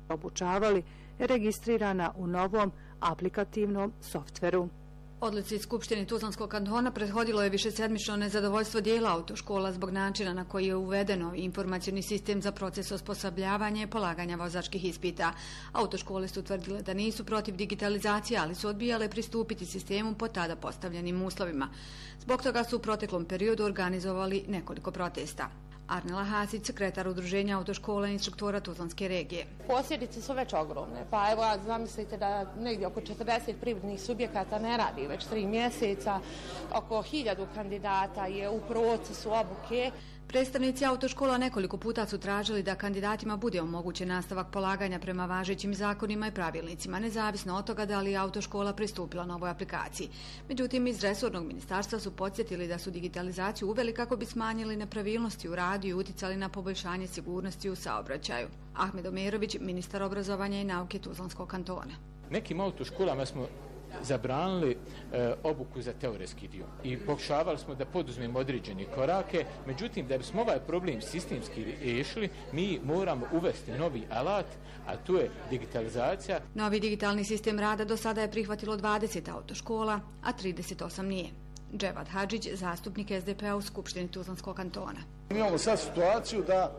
obučavali registrirana u novom aplikativnom softveru. Odluci Skupštine Tuzlanskog kantona prethodilo je višesedmično nezadovoljstvo dijela autoškola zbog načina na koji je uvedeno informacioni sistem za proces osposobljavanja i polaganja vozačkih ispita. Autoškole su tvrdile da nisu protiv digitalizacije, ali su odbijale pristupiti sistemu po tada postavljenim uslovima. Zbog toga su u proteklom periodu organizovali nekoliko protesta. Arnela Hasić, sekretar Udruženja autoškola i instruktora Tuzlanske regije. Posljedice su već ogromne, pa evo zamislite da negdje oko 40 privrednih subjekata ne radi već 3 mjeseca, oko 1000 kandidata je u procesu obuke. Predstavnici autoškola nekoliko puta su tražili da kandidatima bude omogućen nastavak polaganja prema važećim zakonima i pravilnicima, nezavisno od toga da li je autoškola pristupila novoj aplikaciji. Međutim, iz resornog ministarstva su podsjetili da su digitalizaciju uveli kako bi smanjili nepravilnosti u radu i uticali na poboljšanje sigurnosti u saobraćaju. Ahmed Omerović, ministar obrazovanja i nauke Tuzlanskog kantona. Nekim autoškolama smo zabranili obuku za teoretski dio i pokušavali smo da poduzmemo određene korake, međutim da bismo ovaj problem sistemski riješili, mi moramo uvesti novi alat, a to je digitalizacija. Novi digitalni sistem rada do sada je prihvatilo 20 autoškola, a 38 nije. Dževad Hadžić, zastupnik SDP-a u Skupštini Tuzlanskog kantona. Imamo sad situaciju da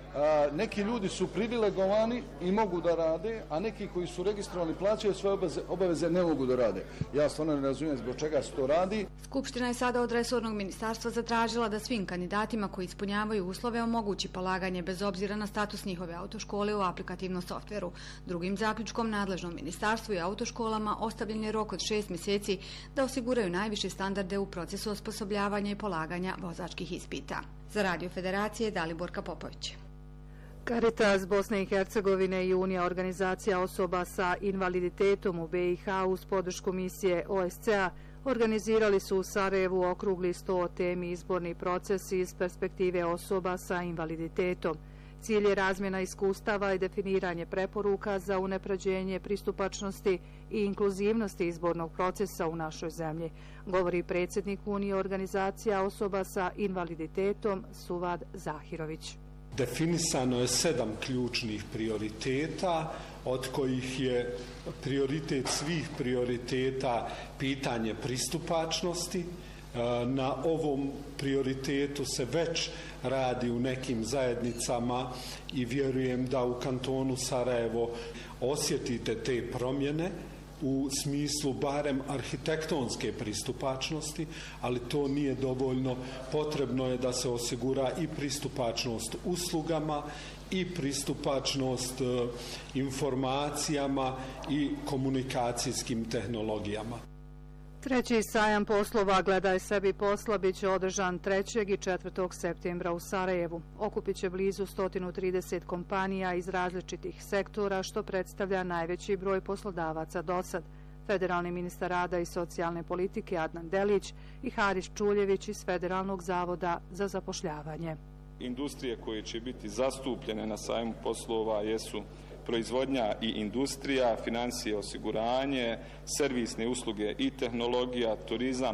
neki ljudi su privilegovani i mogu da rade, a neki koji su registrovani plaćaju svoje obaveze ne mogu da rade. Ja stvarno ne razumijem zbog čega se to radi. Skupština je sada od resornog ministarstva zatražila da svim kandidatima koji ispunjavaju uslove omogući polaganje bez obzira na status njihove autoškole u aplikativnom softveru. Drugim zaključkom nadležnom ministarstvu i autoškolama ostavljen je rok od 6 mjeseci da osiguraju najviše standarde u procesu osposobljavanja i polaganja vozačkih ispita. Za Radio Federacije Daliborka Popović. Caritas Bosne i Hercegovine i Unija organizacija osoba sa invaliditetom u BiH uz podršku misije OSCE-a organizirali su u Sarajevu okrugli sto o temi izborni proces iz perspektive osoba sa invaliditetom. Cilj je razmjena iskustava i definiranje preporuka za unapređenje pristupačnosti i inkluzivnosti izbornog procesa u našoj zemlji, govori predsjednik Unije organizacija osoba sa invaliditetom Suvad Zahirović. Definisano je 7 ključnih prioriteta, od kojih je prioritet svih prioriteta pitanje pristupačnosti. Na ovom prioritetu se već radi u nekim zajednicama i vjerujem da u kantonu Sarajevo osjetite te promjene u smislu barem arhitektonske pristupačnosti, ali to nije dovoljno. Potrebno je da se osigura i pristupačnost uslugama i pristupačnost informacijama i komunikacijskim tehnologijama. Treći sajam poslova Gledaj sebi posla biće održan 3. i 4. septembra u Sarajevu. Okupit će blizu 130 kompanija iz različitih sektora, što predstavlja najveći broj poslodavaca dosad. Federalni ministar rada i socijalne politike Adnan Delić i Haris Čuljević iz Federalnog zavoda za zapošljavanje. Industrije koje će biti zastupljene na sajmu poslova jesu proizvodnja i industrija, financije, osiguranje, servisne usluge i tehnologija, turizam,